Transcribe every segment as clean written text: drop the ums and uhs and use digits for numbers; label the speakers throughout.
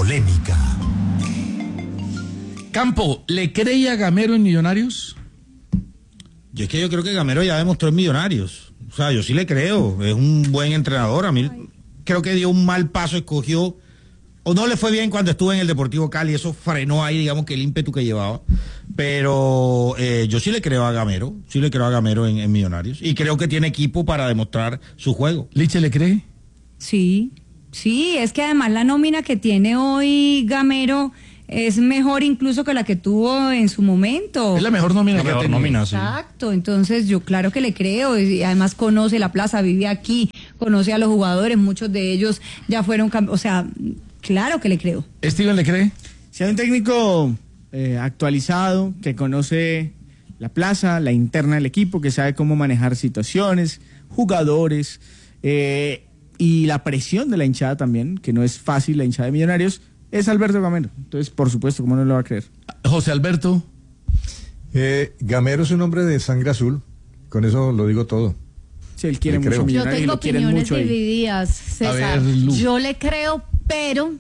Speaker 1: polémica.
Speaker 2: Campo, ¿le cree a Gamero en Millonarios?
Speaker 3: Yo creo que Gamero ya demostró en Millonarios. O sea, yo sí le creo. Es un buen entrenador. A mí creo que dio un mal paso, escogió, o no le fue bien cuando estuvo en el Deportivo Cali. Eso frenó ahí, digamos, que el ímpetu que llevaba. Pero yo sí le creo a Gamero. Sí le creo a Gamero en Millonarios. Y creo que tiene equipo para demostrar su juego.
Speaker 2: ¿Liche le cree?
Speaker 4: Sí, es que además la nómina que tiene hoy Gamero es mejor incluso que la que tuvo en su momento.
Speaker 2: Es la mejor nómina que ha tenido.
Speaker 3: Sí.
Speaker 4: Exacto, entonces yo claro que le creo, y además conoce la plaza, vive aquí, conoce a los jugadores, muchos de ellos ya fueron, o sea, claro que le creo.
Speaker 2: ¿Steven le cree?
Speaker 5: Si hay un técnico actualizado, que conoce la plaza, la interna del equipo, que sabe cómo manejar situaciones, jugadores, y la presión de la hinchada también, que no es fácil la hinchada de Millonarios, es Alberto Gamero. Entonces, por supuesto, ¿cómo no lo va a creer?
Speaker 2: José Alberto.
Speaker 6: Gamero es un hombre de sangre azul, con eso lo digo todo.
Speaker 5: Sí, él quiere
Speaker 6: Le
Speaker 5: mucho
Speaker 6: creo.
Speaker 5: Millonarios.
Speaker 7: Yo tengo
Speaker 5: y lo quieren
Speaker 7: opiniones
Speaker 5: mucho ahí.
Speaker 7: divididas, César.
Speaker 2: A ver, Lu.
Speaker 7: Yo le creo, pero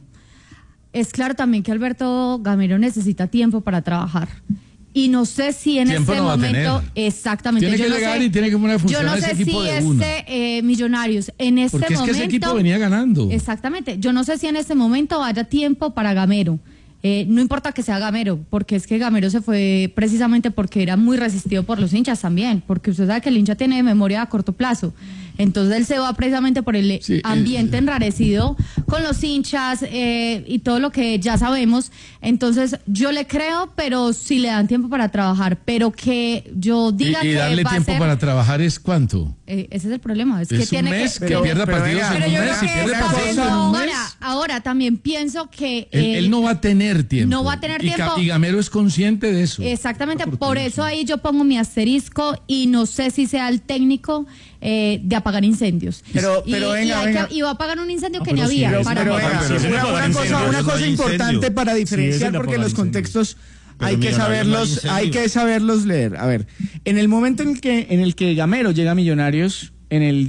Speaker 7: es claro también que Alberto Gamero necesita tiempo para trabajar. Y no sé si en
Speaker 2: Tiempo
Speaker 7: este
Speaker 2: no va a
Speaker 7: momento,
Speaker 2: tener.
Speaker 7: exactamente.
Speaker 2: Tiene
Speaker 7: yo
Speaker 2: que
Speaker 7: no
Speaker 2: llegar
Speaker 7: sé,
Speaker 2: y tiene que poner a
Speaker 7: yo
Speaker 2: funcionar
Speaker 7: no
Speaker 2: ese
Speaker 7: sé
Speaker 2: equipo
Speaker 7: si
Speaker 2: de una.
Speaker 7: Millonarios en este
Speaker 2: Porque es que
Speaker 7: momento.
Speaker 2: ese equipo venía ganando.
Speaker 7: Exactamente. Yo no sé si en este momento haya tiempo para Gamero. No importa que sea Gamero, porque es que Gamero se fue precisamente porque era muy resistido por los hinchas también, porque usted sabe que el hincha tiene memoria a corto plazo. Entonces él se va precisamente por el ambiente enrarecido con los hinchas y todo lo que ya sabemos. Entonces yo le creo, pero si le dan tiempo para trabajar, pero que yo diga
Speaker 2: Y
Speaker 7: que
Speaker 2: darle
Speaker 7: va
Speaker 2: tiempo
Speaker 7: a ser,
Speaker 2: para trabajar es ¿cuánto?
Speaker 7: ese es el problema, es que
Speaker 2: Es un
Speaker 7: tiene
Speaker 2: mes que
Speaker 5: pero-
Speaker 2: pierda
Speaker 5: pero
Speaker 2: partidos
Speaker 5: venga,
Speaker 2: en un
Speaker 4: pero yo
Speaker 2: mes.
Speaker 4: creo
Speaker 2: Si
Speaker 4: que
Speaker 2: pierde
Speaker 4: esa
Speaker 2: partidos en
Speaker 4: cosa-
Speaker 2: un mes.
Speaker 7: ahora también pienso que
Speaker 2: Él no va a tener tiempo.
Speaker 7: no va a tener tiempo.
Speaker 2: Y Gamero es consciente de eso.
Speaker 7: Exactamente, por eso ahí yo pongo mi asterisco y no sé si sea el técnico de apagar incendios.
Speaker 5: Pero
Speaker 7: y
Speaker 5: venga.
Speaker 7: va a apagar un incendio que
Speaker 8: pero
Speaker 7: ni
Speaker 8: sí,
Speaker 7: había.
Speaker 8: pero-
Speaker 7: para
Speaker 5: Pero
Speaker 7: mí.
Speaker 5: venga,
Speaker 8: pero sí,
Speaker 5: una
Speaker 8: apagar
Speaker 5: cosa
Speaker 3: incendios, no hay
Speaker 5: importante
Speaker 3: incendio.
Speaker 5: para
Speaker 8: Sí,
Speaker 5: diferenciar,
Speaker 8: es el
Speaker 5: porque
Speaker 8: apagar
Speaker 5: los
Speaker 8: incendios.
Speaker 5: contextos
Speaker 3: Pero
Speaker 5: hay que
Speaker 3: Millonarios no hay
Speaker 5: saberlos leer. A ver, en el momento en el que Gamero llega a Millonarios, en el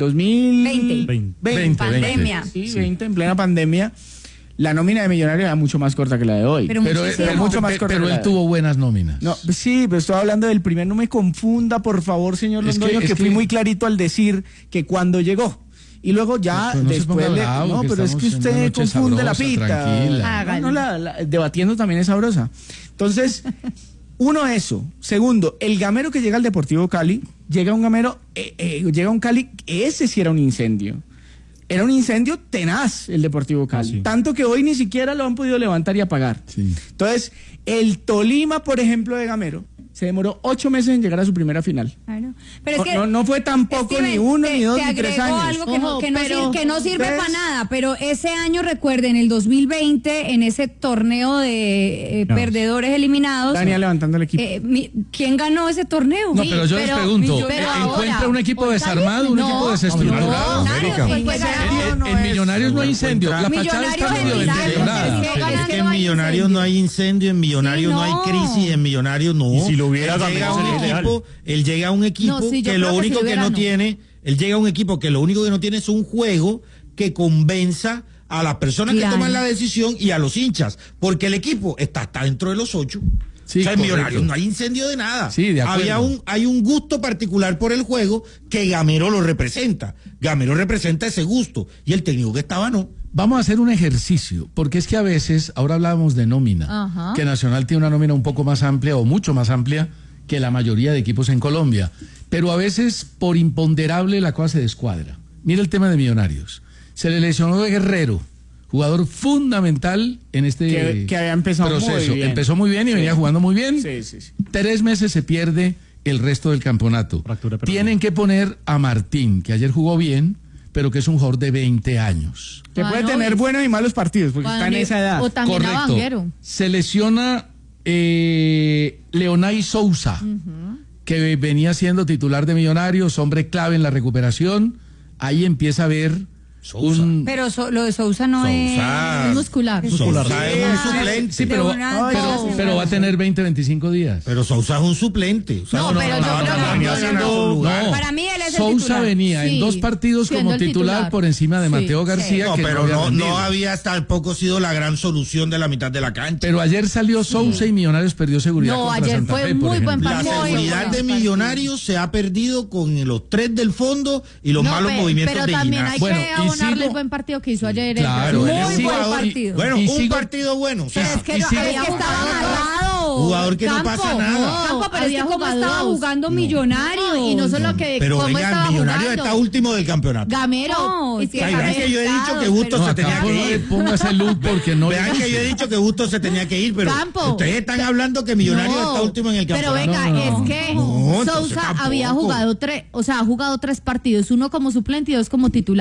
Speaker 5: 2020,
Speaker 4: 20. Pandemia.
Speaker 5: Sí, 20, en plena pandemia, la nómina de Millonarios era mucho más corta que la de hoy.
Speaker 4: Pero muchísimo.
Speaker 5: mucho más corta
Speaker 2: pero
Speaker 5: que la
Speaker 2: él
Speaker 5: de
Speaker 2: tuvo buenas nóminas.
Speaker 5: No, sí, pero estoy hablando del primer. No me confunda, por favor, señor
Speaker 2: Es que-
Speaker 5: Londoño,
Speaker 2: es
Speaker 5: que fui
Speaker 2: que-
Speaker 5: muy clarito al decir que cuando llegó. Y luego ya
Speaker 2: Pues no se
Speaker 5: después
Speaker 2: ponga
Speaker 5: le...
Speaker 2: bravo,
Speaker 5: No,
Speaker 2: que
Speaker 5: pero es que
Speaker 2: estamos en una
Speaker 5: usted
Speaker 2: noche
Speaker 5: confunde la
Speaker 2: sabrosa,
Speaker 5: pita.
Speaker 2: tranquila.
Speaker 5: No, debatiendo también es sabrosa. Entonces, uno, eso. Segundo, el Gamero que llega al Deportivo Cali, llega un Gamero, llega un Cali, ese sí era un incendio. Era un incendio tenaz el Deportivo Cali.
Speaker 8: sí.
Speaker 5: Tanto que hoy ni siquiera lo han podido levantar y apagar.
Speaker 2: Sí.
Speaker 5: Entonces, el Tolima, por ejemplo, de Gamero, se demoró 8 meses en llegar a su primera final.
Speaker 4: Claro. Pero es que,
Speaker 5: No fue tampoco
Speaker 4: Steven,
Speaker 5: ni uno,
Speaker 4: te-
Speaker 5: ni dos,
Speaker 4: te
Speaker 5: ni 3
Speaker 4: agrego
Speaker 5: años.
Speaker 4: algo que,
Speaker 7: Ojo,
Speaker 4: que no sirve
Speaker 5: ustedes-
Speaker 4: para nada, pero ese año, recuerden, el 2020, en ese torneo de perdedores eliminados,
Speaker 5: Daniel levantando el equipo.
Speaker 4: ¿quién ganó ese torneo?
Speaker 2: No, pero yo les pregunto,
Speaker 7: pero
Speaker 2: ¿encuentra
Speaker 7: ahora,
Speaker 2: un equipo desarmado, un
Speaker 7: no,
Speaker 2: equipo desestructurado?
Speaker 7: no,
Speaker 6: América.
Speaker 7: pues,
Speaker 4: Pues,
Speaker 2: En Millonarios no hay incendio. La fachada está
Speaker 4: Millonarios
Speaker 2: medio
Speaker 4: en Milagros,
Speaker 2: deteriorada.
Speaker 3: Es que en Millonarios no hay incendio, en Millonarios
Speaker 4: Sí,
Speaker 3: no hay
Speaker 4: no.
Speaker 3: crisis, en Millonarios no.
Speaker 8: Y si lo hubiera,
Speaker 3: Él
Speaker 8: también
Speaker 3: llega a un
Speaker 8: sería
Speaker 3: equipo, él llega a un equipo
Speaker 7: No, sí, yo
Speaker 3: que
Speaker 7: creo
Speaker 3: lo
Speaker 7: que
Speaker 3: único
Speaker 7: si lo
Speaker 3: que
Speaker 7: hubiera,
Speaker 3: no
Speaker 7: no.
Speaker 3: tiene, él llega a un equipo que lo único que no tiene es un juego que convenza a las personas
Speaker 4: Claro.
Speaker 3: que toman la decisión y a los hinchas, porque el equipo está dentro de los 8.
Speaker 2: Sí,
Speaker 3: o sea, en
Speaker 2: correcto.
Speaker 3: Millonarios no hay incendio de nada.
Speaker 2: Sí, de acuerdo.
Speaker 3: Hay un gusto particular por el juego que Gamero lo representa. Gamero representa ese gusto y el técnico que estaba no.
Speaker 2: Vamos a hacer un ejercicio, porque es que a veces, ahora hablábamos de nómina,
Speaker 7: Ajá.
Speaker 2: que Nacional tiene una nómina un poco más amplia o mucho más amplia que la mayoría de equipos en Colombia, pero a veces por imponderable la cosa se descuadra. Mira el tema de Millonarios. Se le lesionó de Guerrero, jugador fundamental en este
Speaker 5: Que había empezado muy
Speaker 2: proceso.
Speaker 5: bien.
Speaker 2: Empezó muy bien y venía jugando muy bien.
Speaker 5: Sí, sí, sí.
Speaker 2: 3 meses se pierde el resto del campeonato.
Speaker 8: Fractura peronea.
Speaker 2: Tienen que poner a Martín, que ayer jugó bien, pero que es un jugador de 20 años.
Speaker 5: Que puede
Speaker 7: no,
Speaker 5: tener
Speaker 7: y-
Speaker 5: buenos y malos partidos, porque está en esa edad.
Speaker 7: O también a Vanguero.
Speaker 2: Se lesiona Leonay Sousa, que venía siendo titular de Millonarios, hombre clave en la recuperación. Ahí empieza a ver
Speaker 3: Sousa.
Speaker 4: Pero lo de Sousa no
Speaker 3: Sousa.
Speaker 7: Es muscular.
Speaker 3: Sousa es un suplente.
Speaker 2: Sí, pero va a tener 20, 25 días.
Speaker 3: Pero Sousa es un suplente. O sea,
Speaker 7: No, pero yo creo que
Speaker 3: venía haciendo lugar.
Speaker 4: Para mí él es el
Speaker 2: Sousa
Speaker 4: titular.
Speaker 2: venía
Speaker 7: Sí,
Speaker 2: en 2 partidos
Speaker 7: siendo
Speaker 2: como
Speaker 7: el
Speaker 2: titular
Speaker 7: titular.
Speaker 2: por encima de
Speaker 7: Sí.
Speaker 2: Mateo García.
Speaker 3: No,
Speaker 2: que
Speaker 3: pero
Speaker 2: había
Speaker 3: no
Speaker 2: rendido.
Speaker 3: había tampoco sido la gran solución de la mitad de la cancha.
Speaker 2: Pero ayer salió Sousa y Millonarios perdió seguridad
Speaker 7: No,
Speaker 2: contra
Speaker 7: ayer
Speaker 2: Santa
Speaker 7: fue
Speaker 2: Fe, por
Speaker 7: muy buen
Speaker 2: ejemplo.
Speaker 3: La
Speaker 7: partido.
Speaker 3: seguridad
Speaker 7: Muy
Speaker 3: de
Speaker 7: buen
Speaker 3: Millonarios se ha perdido con los 3 del fondo y los
Speaker 7: No,
Speaker 3: malos movimientos
Speaker 7: pero
Speaker 3: de
Speaker 7: también
Speaker 3: Ginás.
Speaker 7: hay
Speaker 2: Bueno,
Speaker 7: que
Speaker 2: y
Speaker 7: abonarle
Speaker 2: sigo-
Speaker 7: el buen partido que hizo ayer.
Speaker 2: Claro,
Speaker 7: el
Speaker 2: él
Speaker 4: Muy
Speaker 2: sí-
Speaker 4: buen
Speaker 2: y-
Speaker 4: partido.
Speaker 3: Bueno,
Speaker 2: y
Speaker 3: un
Speaker 2: sigo-
Speaker 3: partido bueno. O sea,
Speaker 4: Pero es que,
Speaker 2: y sigo-
Speaker 4: es que estaba amarrado.
Speaker 3: jugador que no
Speaker 7: Campo,
Speaker 3: pasa nada.
Speaker 4: Campo, pero es
Speaker 7: había
Speaker 4: que cómo
Speaker 7: jugado
Speaker 4: estaba
Speaker 7: dos.
Speaker 4: jugando Millonarios.
Speaker 7: No, y no solo que
Speaker 3: Pero
Speaker 7: cómo
Speaker 3: venga,
Speaker 7: estaba
Speaker 3: Millonarios
Speaker 7: jugando.
Speaker 3: está último del campeonato.
Speaker 7: Gamero.
Speaker 4: No,
Speaker 7: es que
Speaker 4: sí,
Speaker 3: Ay, vean que yo he dicho que Bustos
Speaker 2: No,
Speaker 3: se tenía
Speaker 2: Campo, no
Speaker 3: que
Speaker 2: le
Speaker 3: ir.
Speaker 2: ponga ese look porque no
Speaker 3: Vean que yo he dicho que Bustos se tenía que ir, pero
Speaker 7: Campo.
Speaker 3: ustedes están hablando que Millonarios
Speaker 7: No,
Speaker 3: está último en el
Speaker 7: Pero
Speaker 3: campeonato.
Speaker 7: venga,
Speaker 2: No,
Speaker 7: es que
Speaker 3: no, entonces
Speaker 7: Sousa
Speaker 3: tampoco.
Speaker 7: había jugado 3, o sea, ha jugado 3 partidos, uno como suplente y 2 como titular.